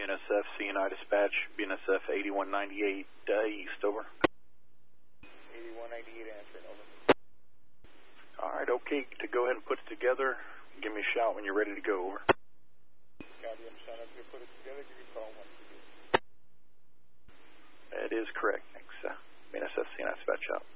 BNSF CNI dispatch, BNSF 8198 East, over. 8198 answering, over. Alright, okay, to go ahead and put it together, give me a shout when you're ready to go, over. Copy, understand. As we put it together, give you a call once we do. That is correct, thanks. BNSF CNI dispatch out.